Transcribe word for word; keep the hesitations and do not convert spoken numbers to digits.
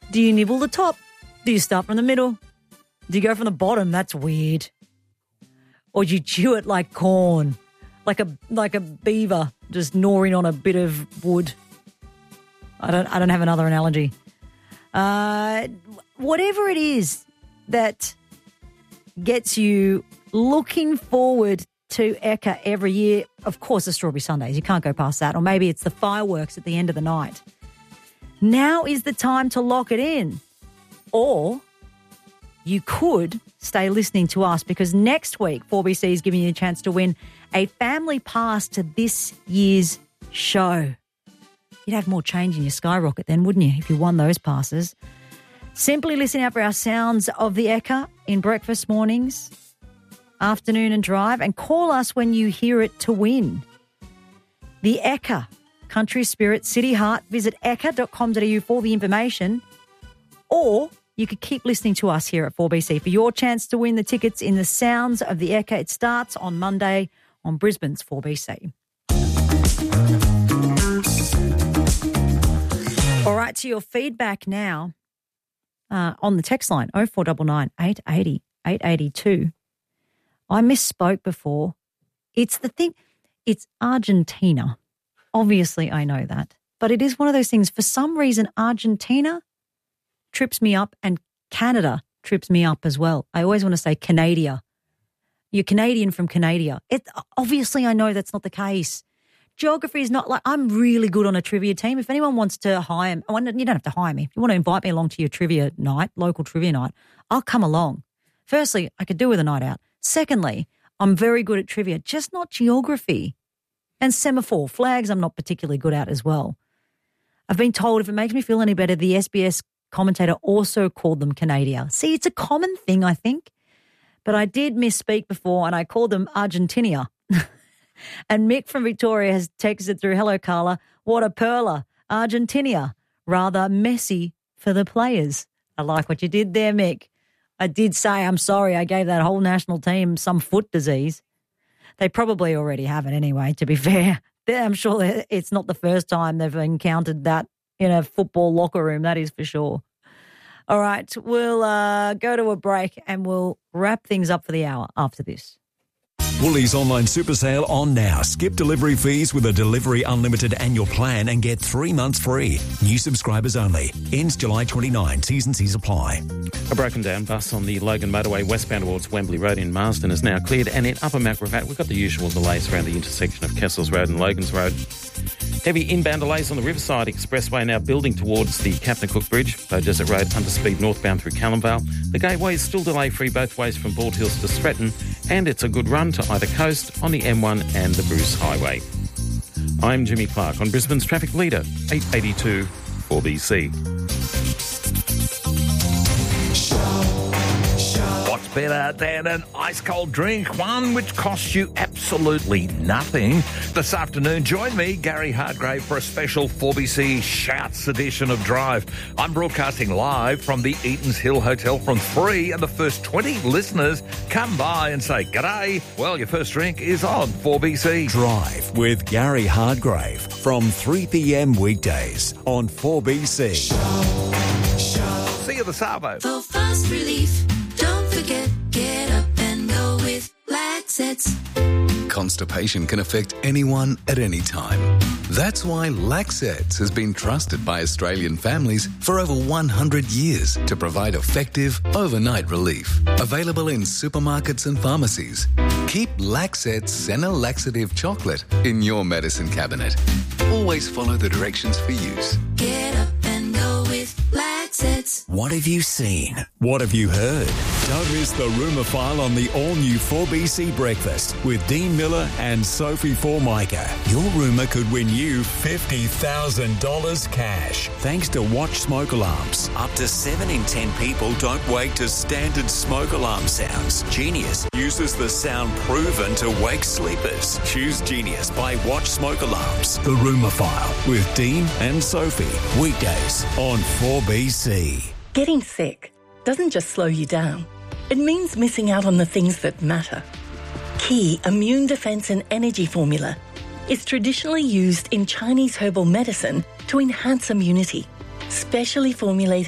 Do you nibble the top? Do you start from the middle? Do you go from the bottom? That's weird. Or do you chew it like corn, like a like a beaver just gnawing on a bit of wood? I don't I don't have another analogy. Uh, whatever it is that gets you looking forward to Ekka every year, of course, the Strawberry Sundays. You can't go past that. Or maybe it's the fireworks at the end of the night. Now is the time to lock it in. Or you could stay listening to us because next week four B C is giving you a chance to win a family pass to this year's show. You'd have more change in your skyrocket then, wouldn't you, if you won those passes? Simply listen out for our sounds of the Ekka in breakfast mornings, afternoon and drive, and call us when you hear it to win. The Ekka, Country Spirit, City Heart. Visit ekka dot com dot a u for the information. Or you could keep listening to us here at four B C for your chance to win the tickets in the sounds of the Ekka. It starts on Monday on Brisbane's four B C. All right, to your feedback now uh, on the text line, oh four nine nine, eight eight oh, eight eight two. I misspoke before. It's the thing, it's Argentina. Obviously, I know that. But it is one of those things, for some reason, Argentina trips me up and Canada trips me up as well. I always want to say Canada. You're Canadian from Canada. It, obviously, I know that's not the case. Geography is not like, I'm really good on a trivia team. If anyone wants to hire me, you don't have to hire me. If you want to invite me along to your trivia night, local trivia night, I'll come along. Firstly, I could do with a night out. Secondly, I'm very good at trivia, just not geography. And semaphore, flags I'm not particularly good at as well. I've been told if it makes me feel any better, the S B S commentator also called them Canada. See, it's a common thing, I think. But I did misspeak before and I called them Argentina. And Mick from Victoria has texted through, hello, Carla, what a perler, Argentina, rather messy for the players. I like what you did there, Mick. I did say, I'm sorry, I gave that whole national team some foot disease. They probably already have it anyway, to be fair. I'm sure it's not the first time they've encountered that in a football locker room, that is for sure. All right, we'll uh, go to a break and we'll wrap things up for the hour after this. Woolies online super sale on now. Skip delivery fees with a Delivery Unlimited annual plan and get three months free. New subscribers only. Ends July twenty-ninth. T's and C's apply. A broken down bus on the Logan Motorway westbound towards Wembley Road in Marsden is now cleared, and in Upper Mount Gravatt we've got the usual delays around the intersection of Kessels Road and Logan's Road. Heavy inbound delays on the Riverside Expressway now building towards the Captain Cook Bridge. Bow Desert Road under speed northbound through Callumvale. The Gateway is still delay-free both ways from Bald Hills to Stretton, and it's a good run to either coast on the M one and the Bruce Highway. I'm Jimmy Clark on Brisbane's Traffic Leader, eight eighty-two four B C. What's better than an ice-cold drink, one which costs you absolutely nothing? This afternoon, join me, Gary Hardgrave, for a special four B C Shouts edition of Drive. I'm broadcasting live from the Eatons Hill Hotel from three, and the first twenty listeners come by and say, g'day. Well, your first drink is on four B C. Drive with Gary Hardgrave from three p.m. weekdays on four B C. See you the Savo. For fast relief, don't forget, get up and go with Laxets. Constipation can affect anyone at any time. That's why Laxets has been trusted by Australian families for over one hundred years to provide effective overnight relief. Available in supermarkets and pharmacies. Keep Laxets Senna Laxative Chocolate in your medicine cabinet. Always follow the directions for use. Get up and go with Laxets. What have you seen? What have you heard? Don't miss the rumour file on the all-new four B C Breakfast with Dean Miller and Sophie Formica. Your rumour could win you fifty thousand dollars cash. Thanks to Watch Smoke Alarms. Up to seven in ten people don't wake to standard smoke alarm sounds. Genius uses the sound proven to wake sleepers. Choose Genius by Watch Smoke Alarms. The rumour file with Dean and Sophie. Weekdays on four B C. Getting sick doesn't just slow you down. It means missing out on the things that matter. Key Immune Defense and Energy Formula is traditionally used in Chinese herbal medicine to enhance immunity. Specially formulated